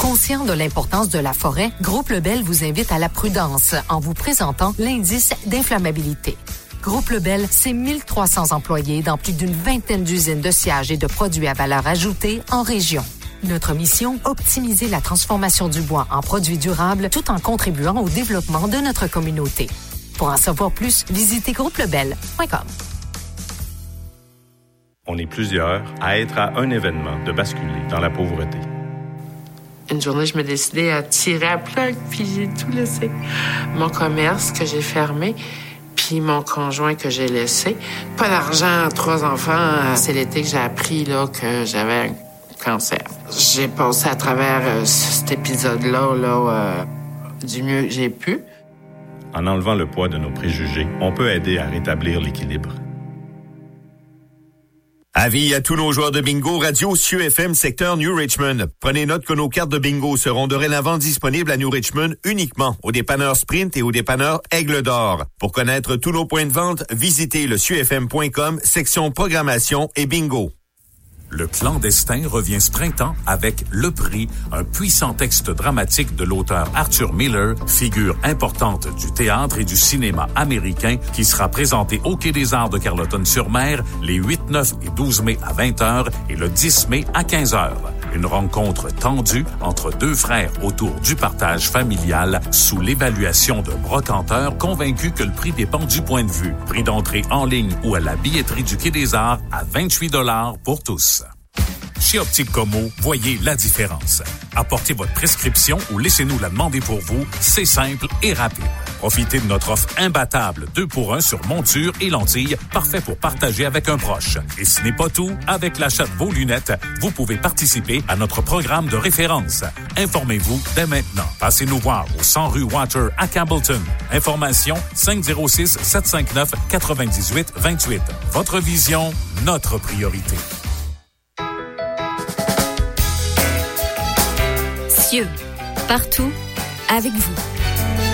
Conscient de l'importance de la forêt, Groupe Lebel vous invite à la prudence en vous présentant l'indice d'inflammabilité. Groupe Lebel, c'est 1300 employés dans plus d'une vingtaine d'usines de sciage et de produits à valeur ajoutée en région. Notre mission, optimiser la transformation du bois en produits durables tout en contribuant au développement de notre communauté. Pour en savoir plus, visitez groupelebel.com. On est plusieurs à être à un événement de basculer dans la pauvreté. Une journée, je me décidais à tirer à plug, puis j'ai tout laissé. Mon commerce que j'ai fermé, puis mon conjoint que j'ai laissé. Pas d'argent, 3 enfants. C'est l'été que j'ai appris là, que j'avais un cancer. J'ai passé à travers cet épisode-là du mieux que j'ai pu. En enlevant le poids de nos préjugés, on peut aider à rétablir l'équilibre. Avis à tous nos joueurs de bingo radio Cieux FM secteur New Richmond. Prenez note que nos cartes de bingo seront dorénavant disponibles à New Richmond uniquement au dépanneur Sprint et au dépanneur Aigle d'Or. Pour connaître tous nos points de vente, visitez le cieuxfm.com, section programmation et bingo. Le Clandestin revient ce printemps avec Le Prix, un puissant texte dramatique de l'auteur Arthur Miller, figure importante du théâtre et du cinéma américain, qui sera présenté au Quai des Arts de Carleton-sur-Mer les 8, 9 et 12 mai à 20h et le 10 mai à 15h. Une rencontre tendue entre deux frères autour du partage familial sous l'évaluation d'un brocanteur convaincu que le prix dépend du point de vue. Prix d'entrée en ligne ou à la billetterie du Quai des Arts à 28 $ pour tous. Chez Optique Como, voyez la différence. Apportez votre prescription ou laissez-nous la demander pour vous. C'est simple et rapide. Profitez de notre offre imbattable 2 pour 1 sur monture et lentilles, parfait pour partager avec un proche. Et ce n'est pas tout, avec l'achat de vos lunettes, vous pouvez participer à notre programme de référence. Informez-vous dès maintenant. Passez-nous voir au 100 rue Water à Campbellton. Information 506-759-9828. Votre vision, notre priorité. Cieux, partout, avec vous.